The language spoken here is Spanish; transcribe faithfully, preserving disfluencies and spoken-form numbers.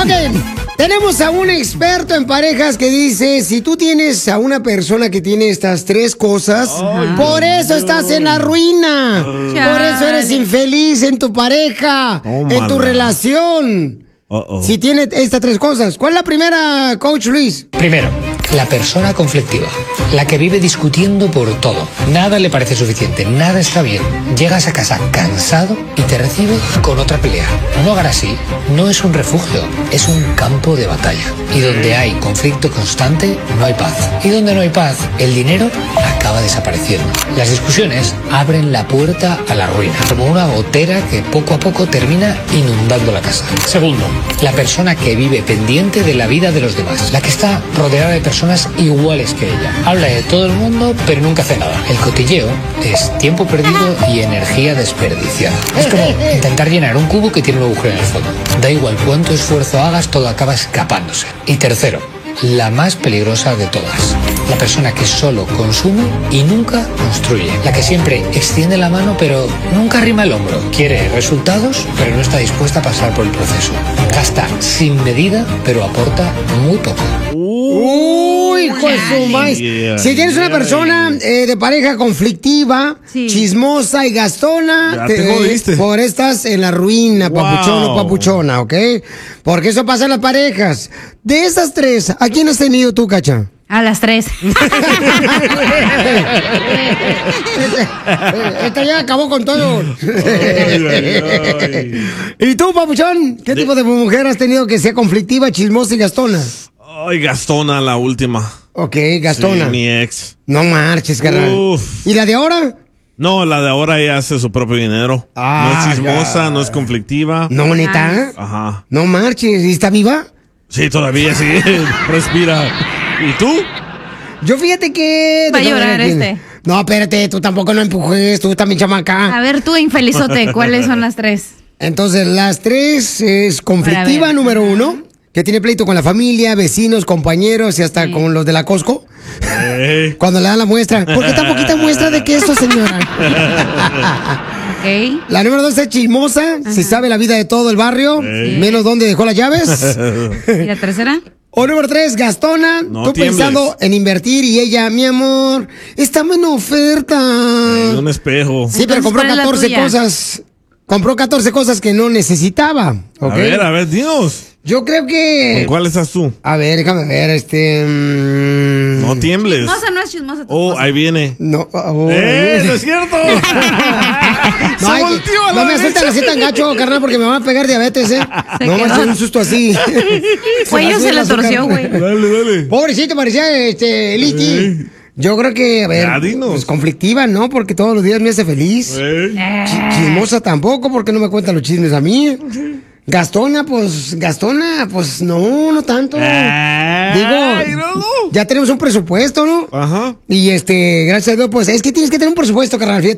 Ok, tenemos a un experto en parejas que dice, si tú tienes a una persona que tiene estas tres cosas, Ay, por eso Dios. estás en la ruina. Ay. Por eso eres infeliz en tu pareja, oh, en tu relación. Uh-oh. Si tiene estas tres cosas. ¿Cuál es la primera, Coach Luis? Primero, la persona conflictiva, la que vive discutiendo por todo. Nada le parece suficiente, nada está bien. Llegas a casa cansado y te recibe con otra pelea. Un hogar así no es un refugio, es un campo de batalla. Y donde hay conflicto constante, no hay paz. Y donde no hay paz, el dinero acaba desapareciendo. Las discusiones abren la puerta a la ruina, como una gotera que poco a poco termina inundando la casa. Segundo, la persona que vive pendiente de la vida de los demás, la que está rodeada de personas iguales que ella. Habla de todo el mundo, pero nunca hace nada. El cotilleo es tiempo perdido y energía desperdiciada. Es como intentar llenar un cubo que tiene un agujero en el fondo. Da igual cuánto esfuerzo hagas, todo acaba escapándose. Y tercero, la más peligrosa de todas, la persona que solo consume y nunca construye, la que siempre extiende la mano pero nunca arrima el hombro, quiere resultados pero no está dispuesta a pasar por el proceso, gasta sin medida pero aporta muy poco. Uy, pues su maíz. Yeah, si tienes una persona eh, de pareja conflictiva, sí. chismosa y gastona, ya te, te jodiste. Por estas en la ruina, wow. papuchón o papuchona, ¿ok? Porque eso pasa en las parejas. De esas tres, ¿a quién has tenido tú, Cacha? A las tres. Esta ya acabó con todo. Ay, ay, ay. ¿Y tú, papuchón? ¿Qué de... tipo de mujer has tenido que sea conflictiva, chismosa y gastona? Ay, Gastona, la última. Ok, Gastona. Sí, mi ex. No marches, carnal. Uf. ¿Y la de ahora? No, la de ahora ella hace su propio dinero. Ah, no es chismosa, ya. no es conflictiva. No, neta. Ajá. No marches. ¿Y está viva? Sí, todavía sí. Respira. ¿Y tú? Yo fíjate que... Va a llorar este. No, espérate, tú tampoco no empujes, tú también chamaca. A ver, tú, infelizote, ¿cuáles son las tres? Entonces, las tres es conflictiva, número uno, que tiene pleito con la familia, vecinos, compañeros y hasta sí. con los de la Costco. Hey. Cuando le dan la muestra. ¿Por qué tan poquita muestra de queso, señora? Okay. La número dos es chismosa, Ajá. se sabe la vida de todo el barrio, sí. menos dónde dejó las llaves. ¿Y la tercera? O número tres, gastona, no tú tiembles. Pensando en invertir y ella, mi amor, estamos en oferta. En un espejo. Sí, pero compró catorce cosas. Compró catorce cosas que no necesitaba. ¿Okay? A ver, a ver, dinos. Yo creo que... ¿Con cuál estás tú? A ver, déjame ver, este... Mmm... No tiembles. Chismosa no es chismosa. Oh, esposa. Ahí viene. No, oh, ¡Eh, no es cierto! no, hay, no me asustan así tan gacho, carnal, porque me van a pegar diabetes, ¿eh? Se no me hace un susto así. Cuello se le torció, güey. Dale, dale. Pobrecito, parecía este, Liti. Eh. Yo creo que, a ver, pues conflictiva, ¿no? Porque todos los días me hace feliz. Eh. Ch chismosa tampoco, porque no me cuentan los chismes a mí. Gastona, pues, Gastona, pues, no, no tanto. Ay, Digo, no. ya tenemos un presupuesto, ¿no? Ajá. Y este, gracias a Dios, pues, es que tienes que tener un presupuesto, carnal, fíjate.